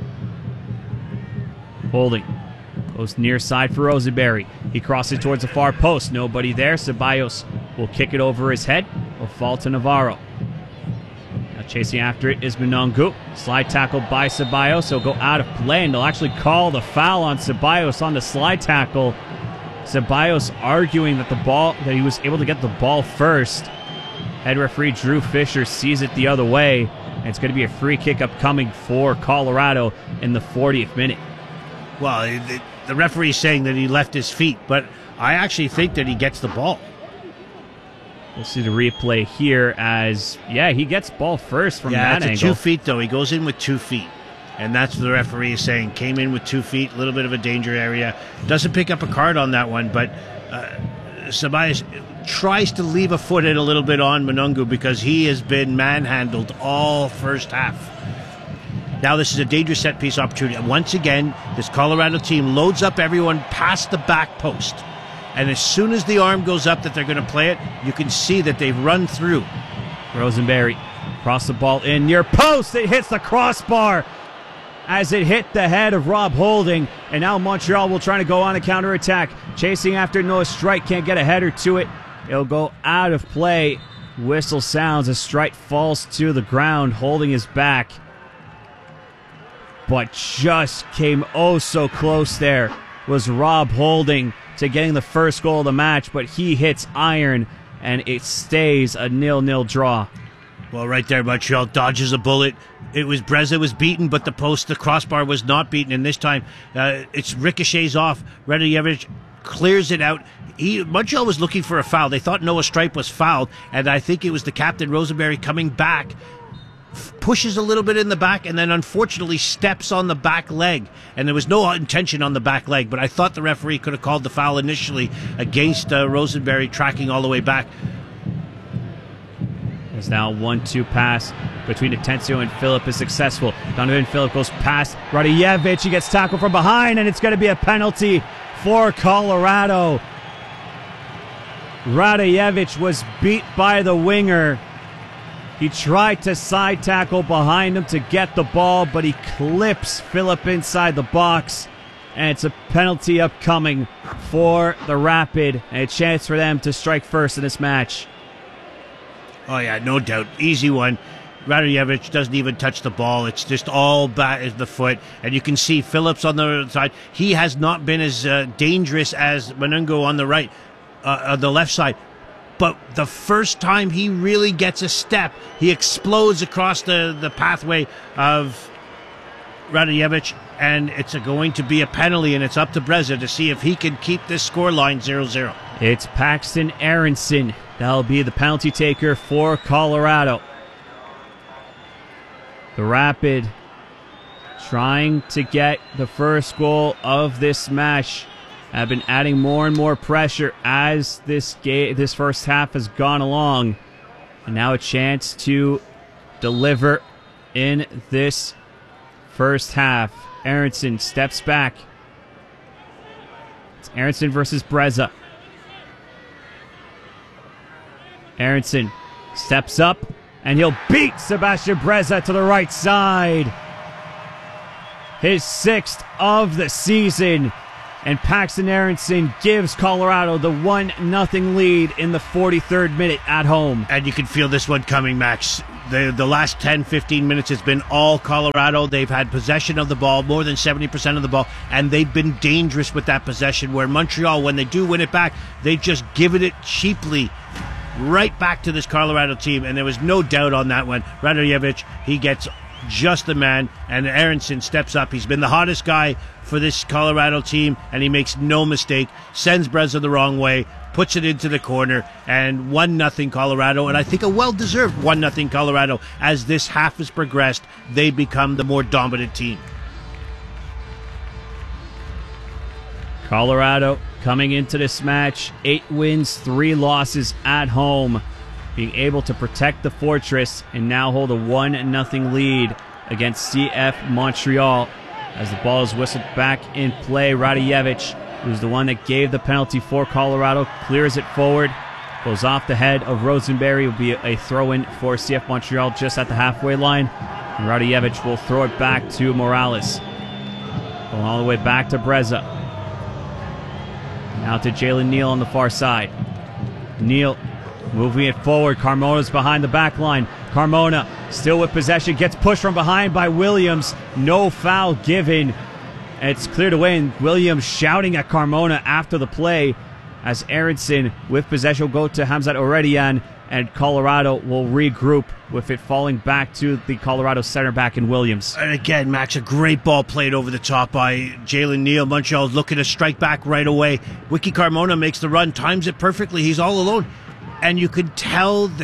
Holding goes near side for Rosenberry. He crosses towards the far post. Nobody there. Ceballos will kick it over his head. Will fall to Navarro. Now chasing after it is Munongu. Slide tackle by Ceballos. He'll go out of play, and they'll actually call the foul on Ceballos on the slide tackle. Ceballos arguing that he was able to get the ball first. Head referee Drew Fisher sees it the other way, and it's going to be a free kick upcoming for Colorado in the 40th minute. Well, the referee is saying that he left his feet, but I actually think that he gets the ball. We'll see the replay here as, he gets ball first from that angle. 2 feet, though. He goes in with 2 feet. And that's what the referee is saying. Came in with 2 feet, a little bit of a danger area. Doesn't pick up a card on that one, but Ceballos tries to leave a foot in a little bit on Munongu because he has been manhandled all first half. Now this is a dangerous set-piece opportunity. Once again, this Colorado team loads up everyone past the back post. And as soon as the arm goes up that they're going to play it, you can see that they've run through. Rosenberry cross the ball in near post. It hits the crossbar as it hit the head of Rob Holding. And now Montreal will try to go on a counterattack. Chasing after Noah Strike. Can't get a header to it. It'll go out of play. Whistle sounds as Strike falls to the ground, holding his back. But just came so close there was Rob Holding to getting the first goal of the match, but he hits iron, and it stays a 0-0 draw. Well, right there, Montreal dodges a bullet. It was Breza was beaten, but the crossbar was not beaten, and this time it's ricochets off. Radijevich clears it out. Montreal was looking for a foul. They thought Noah Stripe was fouled, and I think it was the captain, Rosenberry, coming back, pushes a little bit in the back, and then unfortunately steps on the back leg. And there was no intention on the back leg, but I thought the referee could have called the foul initially against Rosenberry tracking all the way back. There's now 1-2 pass between Atencio and Phillip is successful. Donovan Phillip goes past Radijevich. He gets tackled from behind, and it's going to be a penalty for Colorado. Radijevich was beat by the winger. He tried to side tackle behind him to get the ball, but he clips Phillip inside the box. And it's a penalty upcoming for the Rapid, and a chance for them to strike first in this match. Oh, yeah, no doubt. Easy one. Radijevich doesn't even touch the ball. It's just all back at the foot. And you can see Phillips on the side. He has not been as dangerous as Munongu on the right, on the left side. But the first time he really gets a step, he explodes across the pathway of Radijevich, and it's going to be a penalty, and it's up to Breza to see if he can keep this scoreline 0-0. It's Paxton Aronson. That'll be the penalty taker for Colorado. The Rapid trying to get the first goal of this match. Have been adding more and more pressure as this first half has gone along. And now a chance to deliver in this first half. Aronson steps back. It's Aronson versus Breza. Aronson steps up, and he'll beat Sebastian Breza to the right side. His 6th of the season. And Paxton Aronson gives Colorado the 1-0 lead in the 43rd minute at home. And you can feel this one coming, Max. The last 10-15 minutes has been all Colorado. They've had possession of the ball, more than 70% of the ball, and they've been dangerous with that possession, where Montreal, when they do win it back, they just give it cheaply right back to this Colorado team, and there was no doubt on that one. Radojevic, he gets just the man, and Aronson steps up. He's been the hottest guy for this Colorado team, and he makes no mistake, sends Breza the wrong way, puts it into the corner, and 1-0 Colorado, and I think a well-deserved 1-0 Colorado. As this half has progressed, they become the more dominant team. Colorado coming into this match, 8 wins, 3 losses at home, being able to protect the Fortress and now hold a 1-0 lead against CF Montreal. As the ball is whistled back in play, Radojevic, who's the one that gave the penalty for Colorado, clears it forward, goes off the head of Rosenberry. Will be a throw-in for CF Montreal just at the halfway line. And Radojevic will throw it back to Morales. Going all the way back to Breza. Now to Jalen Neal on the far side. Neal moving it forward. Carmona's behind the back line. Carmona still with possession. Gets pushed from behind by Williams. No foul given. It's cleared away, and Williams shouting at Carmona after the play as Aronson with possession will go to Hamzat Oredian, and Colorado will regroup with it falling back to the Colorado center back in Williams. And again, Max, a great ball played over the top by Jalen Neal. Montreal looking to strike back right away. Wiki Carmona makes the run, times it perfectly. He's all alone. And you could tell the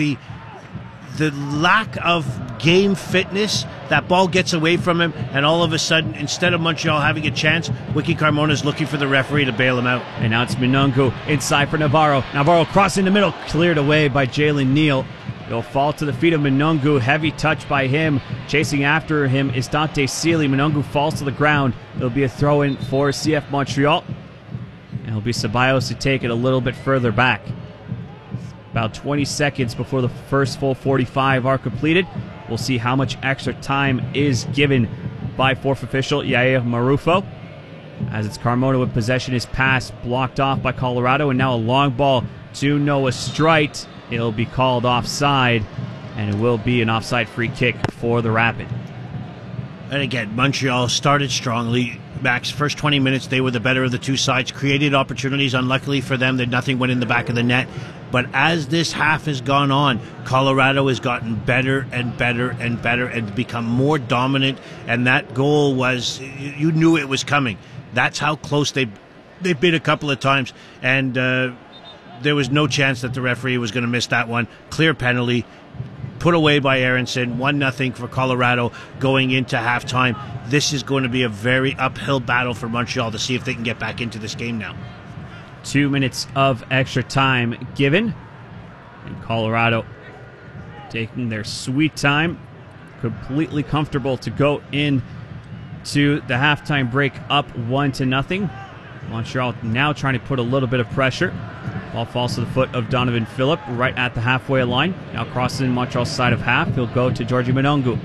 lack of game fitness. That ball gets away from him, and all of a sudden, instead of Montreal having a chance, Wiki Carmona is looking for the referee to bail him out. And now it's Minungu inside for Navarro. Navarro crossing the middle, cleared away by Jalen Neal. It'll fall to the feet of Minungu. Heavy touch by him. Chasing after him is Dante Sealy. Minungu falls to the ground. It'll be a throw-in for CF Montreal. And it'll be Ceballos to take it a little bit further back. About 20 seconds before the first full 45 are completed. We'll see how much extra time is given by fourth official Yair Marufo. As it's Carmona with possession, his pass blocked off by Colorado, and now a long ball to Noah Strite. It'll be called offside, and it will be an offside free kick for the Rapid. And again, Montreal started strongly. Max, first 20 minutes, they were the better of the two sides, created opportunities. Unluckily for them, that nothing went in the back of the net. But as this half has gone on, Colorado has gotten better and better and better and become more dominant. And that goal was, you knew it was coming. That's how close they've been a couple of times. And there was no chance that the referee was going to miss that one. Clear penalty. Put away by Aronson, 1-0 for Colorado going into halftime. This is going to be a very uphill battle for Montreal to see if they can get back into this game now. 2 minutes of extra time given. And Colorado taking their sweet time. Completely comfortable to go in to the halftime break up 1-0. Montreal now trying to put a little bit of pressure. Ball falls to the foot of Donovan Phillip right at the halfway line. Now crossing Montreal's side of half. He'll go to Georgie Minungu.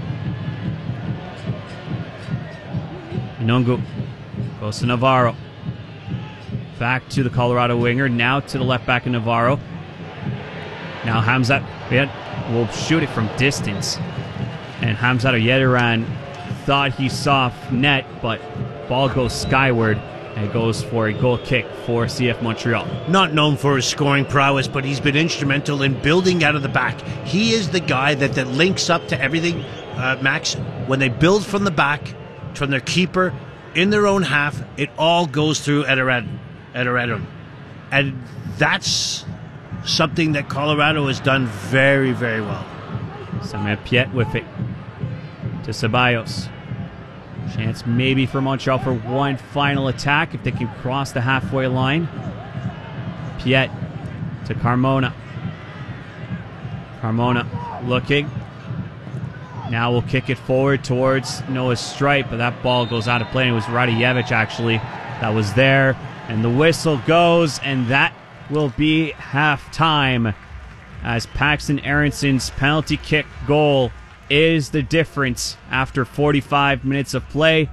Minungu goes to Navarro. Back to the Colorado winger. Now to the left back of Navarro. Now Hamzat will shoot it from distance. And Hamzat Oyediran thought he saw net, but ball goes skyward. And it goes for a goal kick for CF Montreal. Not known for his scoring prowess, but he's been instrumental in building out of the back. He is the guy that links up to everything, Max. When they build from the back, from their keeper, in their own half, it all goes through Ederedum. And that's something that Colorado has done very, very well. Samuel Piet with it to Ceballos. Chance maybe for Montreal for one final attack if they can cross the halfway line. Piet to Carmona. Carmona looking. Now we'll kick it forward towards Noah Strite, but that ball goes out of play. It was Radojevic actually that was there. And the whistle goes, and that will be halftime as Paxton Aronson's penalty kick goal is the difference after 45 minutes of play.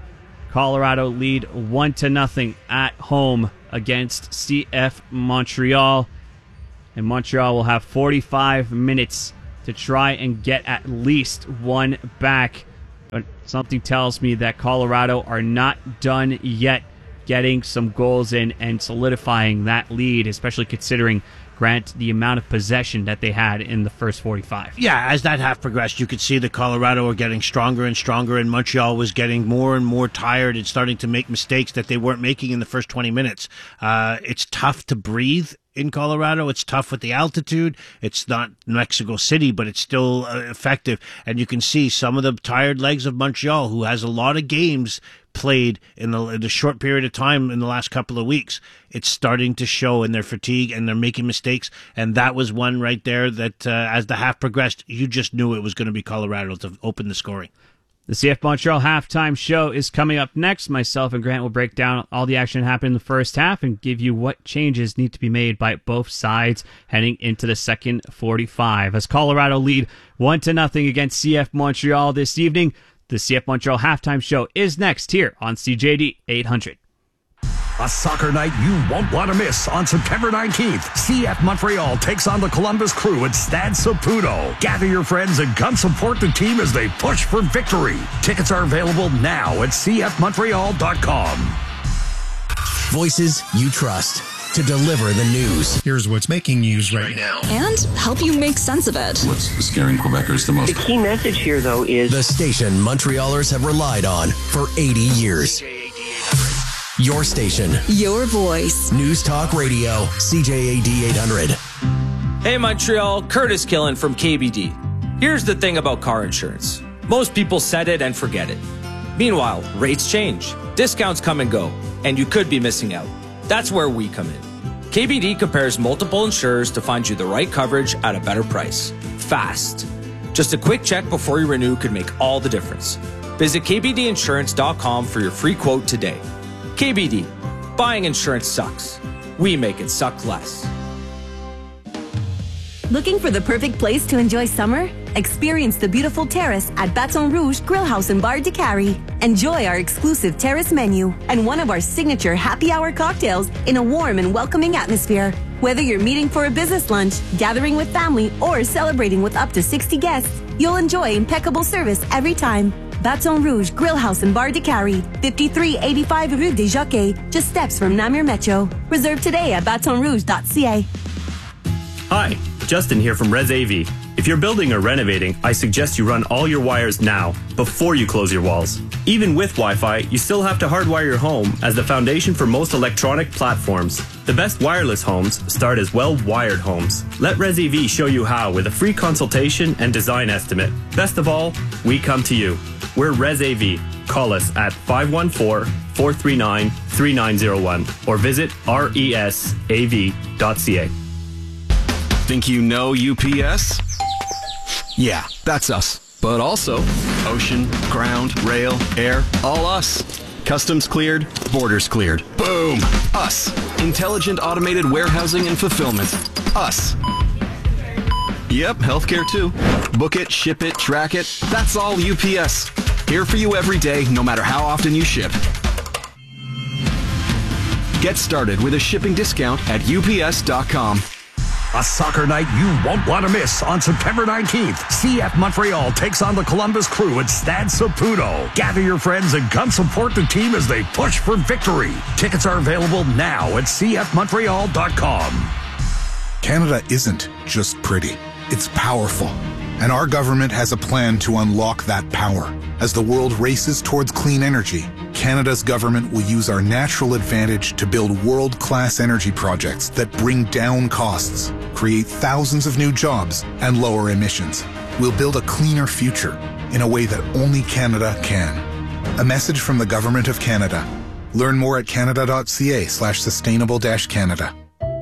Colorado lead 1-0 at home against CF Montreal. And Montreal will have 45 minutes to try and get at least one back. But something tells me that Colorado are not done yet getting some goals in and solidifying that lead, especially considering, Grant, the amount of possession that they had in the first 45. Yeah, as that half progressed, you could see that Colorado were getting stronger and stronger, and Montreal was getting more and more tired and starting to make mistakes that they weren't making in the first 20 minutes. It's tough to breathe in Colorado. It's tough with the altitude. It's not Mexico City, but it's still effective. And you can see some of the tired legs of Montreal, who has a lot of games played in the short period of time in the last couple of weeks. It's starting to show in their fatigue, and they're making mistakes. And that was one right there that as the half progressed, you just knew it was going to be Colorado to open the scoring. The CF Montreal halftime show is coming up next. Myself and Grant will break down all the action that happened in the first half and give you what changes need to be made by both sides heading into the second 45. As Colorado lead 1-0 against CF Montreal this evening, the CF Montreal halftime show is next here on CJD 800. A soccer night you won't want to miss on September 19th. CF Montreal takes on the Columbus Crew at Stade Saputo. Gather your friends and come support the team as they push for victory. Tickets are available now at cfmontreal.com. Voices you trust to deliver the news. Here's what's making news right now. And help you make sense of it. What's scaring Quebecers the most? The key message here, though, is the station Montrealers have relied on for 80 years. Your station. Your voice. News Talk Radio. CJAD 800. Hey Montreal, Curtis Killen from KBD. Here's the thing about car insurance. Most people set it and forget it. Meanwhile, rates change, discounts come and go, and you could be missing out. That's where we come in. KBD compares multiple insurers to find you the right coverage at a better price. Fast. Just a quick check before you renew could make all the difference. Visit kbdinsurance.com for your free quote today. KBD. Buying insurance sucks. We make it suck less. Looking for the perfect place to enjoy summer? Experience the beautiful terrace at Baton Rouge Grill House and Bar de Cary. Enjoy our exclusive terrace menu and one of our signature happy hour cocktails in a warm and welcoming atmosphere. Whether you're meeting for a business lunch, gathering with family, or celebrating with up to 60 guests, you'll enjoy impeccable service every time. Baton Rouge Grill House and Bar de Cary, 5385 Rue des Jockeys, just steps from Namur Metro. Reserve today at batonrouge.ca. Hi, Justin here from Res AV. If you're building or renovating, I suggest you run all your wires now, before you close your walls. Even with Wi-Fi, you still have to hardwire your home as the foundation for most electronic platforms. The best wireless homes start as well-wired homes. Let Res AV show you how with a free consultation and design estimate. Best of all, we come to you. We're Res AV. Call us at 514-439-3901 or visit resav.ca. Think you know UPS? Yeah, that's us. But also ocean, ground, rail, air, all us. Customs cleared, borders cleared. Boom! Us. Intelligent automated warehousing and fulfillment. Us. Yep, healthcare too. Book it, ship it, track it. That's all UPS. Here for you every day, no matter how often you ship. Get started with a shipping discount at ups.com. A soccer night you won't want to miss on September 19th. CF Montreal takes on the Columbus Crew at Stade Saputo. Gather your friends and come support the team as they push for victory. Tickets are available now at cfmontreal.com. Canada isn't just pretty. It's powerful. And our government has a plan to unlock that power. As the world races towards clean energy, Canada's government will use our natural advantage to build world-class energy projects that bring down costs, create thousands of new jobs, and lower emissions. We'll build a cleaner future in a way that only Canada can. A message from the Government of Canada. Learn more at canada.ca/sustainable-Canada.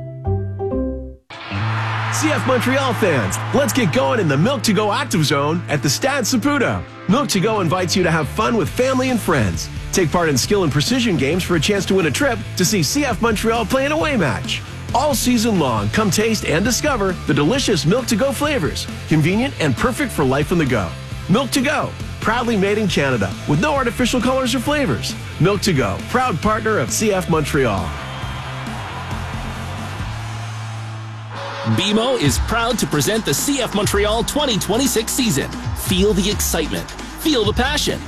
CF Montreal fans, let's get going in the Milk to Go Active Zone at the Stade Saputo. Milk to Go invites you to have fun with family and friends. Take part in skill and precision games for a chance to win a trip to see CF Montreal play an away match. All season long, come taste and discover the delicious Milk to Go flavors, convenient and perfect for life on the go. Milk to Go, proudly made in Canada with no artificial colors or flavors. Milk to Go, proud partner of CF Montreal. BMO is proud to present the CF Montreal 2026 season. Feel the excitement. Feel the passion.